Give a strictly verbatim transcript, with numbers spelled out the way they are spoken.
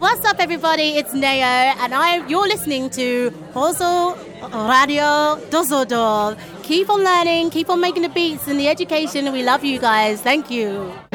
What's up, everybody? It's Neo, and I you're listening to Hoso Radio Dozodol. Keep on learning, keep on making the beats and the education. We love you guys. Thank you.